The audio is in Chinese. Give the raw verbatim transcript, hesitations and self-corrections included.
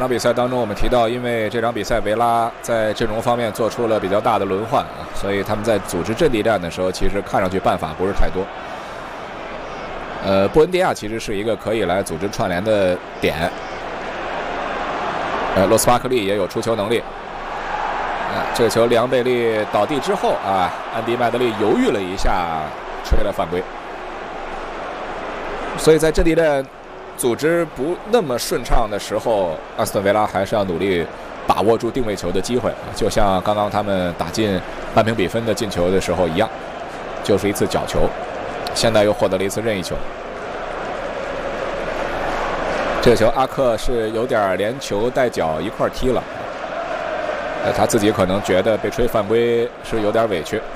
场比赛当中，我们提到，因为这场比赛维拉在阵容方面做出了比较大的轮换啊，所以他们在组织阵地战的时候，其实看上去办法不是太多。呃，布恩迪亚其实是一个可以来组织串联的点。呃，罗斯巴克利也有出球能力。啊，这个球里昂贝利倒地之后啊，安迪麦德利犹豫了一下，吹了犯规。所以在阵地战组织不那么顺畅的时候，阿斯顿维拉还是要努力把握住定位球的机会，就像刚刚他们打进半平比分的进球的时候一样，就是一次角球，现在又获得了一次任意球。这个球阿克是有点连球带脚一块踢了，呃，他自己可能觉得被吹犯规是有点委屈。